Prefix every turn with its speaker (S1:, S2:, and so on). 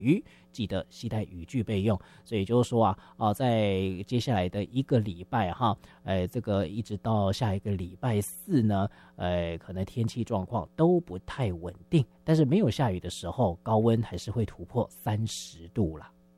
S1: 雨，记得携带雨具备用。所以就是说在接下来的一个礼拜这个一直到下一个礼拜4呢，可能天气状况都不太稳定，但是没有下雨的时候，高温还是会突破30度啦。